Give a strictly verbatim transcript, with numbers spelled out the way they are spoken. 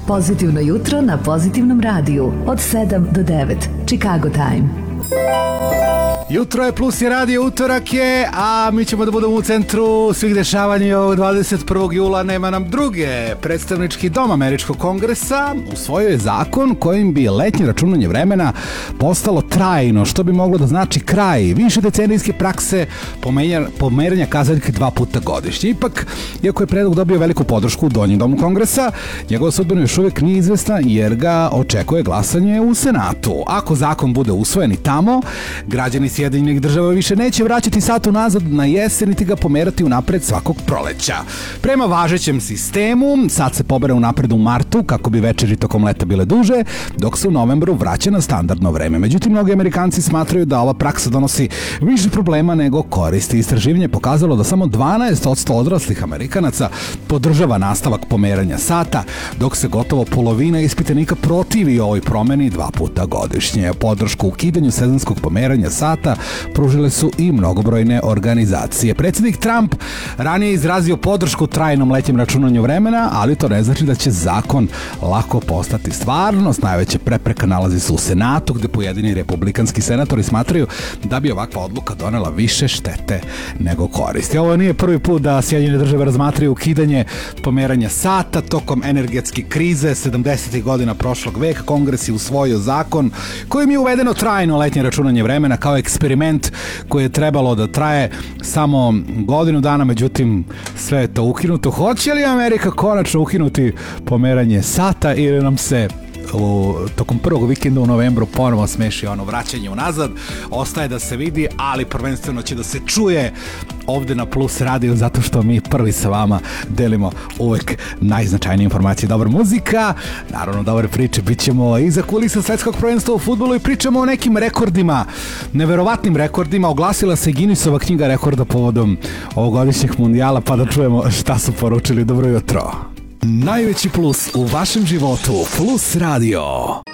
Pozitivno jutro na Pozitivnom radiju od sedam do devet. Chicago Time. Jutro je plus je radio, utorak je, a mi ćemo da budemo u centru svih dešavanja ovog dvadeset prvog jula, nema nam druge. Predstavnički dom Američkog kongresa usvojio je zakon kojim bi letnje računanje vremena postalo trajno, što bi moglo da znači kraj više decenijske prakse pomeranja kazaljke dva puta godišnje. Ipak, iako je predlog dobio veliku podršku u donjem domu kongresa, njegova sudbina još uvijek nije izvesna jer ga očekuje glasanje u Senatu. Ako zakon bude usvojen i tamo, građani Sjedinjenih Država više neće vraćati sat unazad na jesen niti ga pomerati unapred svakog proleća. Prema važećem sistemu, sat se pobere unapred u martu kako bi večeri tokom leta bile duže, dok se u novembru vraća na standardno vreme. Međutim, mnogi Amerikanci smatraju da ova praksa donosi više problema nego koristi. Istraživanje je pokazalo da samo dvanaest posto odraslih Amerikanaca podržava nastavak pomeranja sata, dok se gotovo polovina ispitanika protivi ovoj promeni dva puta godišnje. Podršku ukidanju sezonskog pomeranja sata pružile su i mnogobrojne organizacije. Predsjednik Trump ranije je izrazio podršku trajnom letnjem računanju vremena, ali to ne znači da će zakon lako postati stvarnost. Najveće prepreka nalazi se u Senatu, gde pojedini republikanski senatori smatraju da bi ovakva odluka donela više štete nego koristi. Ovo nije prvi put da Sjedinjene Države razmatraju ukidanje pomeranja sata. Tokom energetske krize sedamdesetih godina prošlog veka Kongres je usvojio zakon kojim je uvedeno trajno letnje računanje vremena kao eksperiment koji je trebalo da traje samo godinu dana, međutim sve je to ukinuto. Hoće li Amerika konačno ukinuti pomeranje sata ili nam se u, tokom prvog vikenda u novembru ponovo smeši ono vraćanje unazad? Ostaje da se vidi, ali prvenstveno će da se čuje ovde na Plus radio, zato što mi prvi sa vama delimo uvek najznačajnije informacije. Dobra muzika, naravno dobre priče, bit ćemo iza kulisa svetskog prvenstva u fudbalu i pričamo o nekim rekordima, neverovatnim rekordima. Oglasila se Guinnessova knjiga rekorda povodom ovogodišnjeg mundijala, pa da čujemo šta su poručili. Dobro jutro. Najveći plus u vašem životu, Plus radio.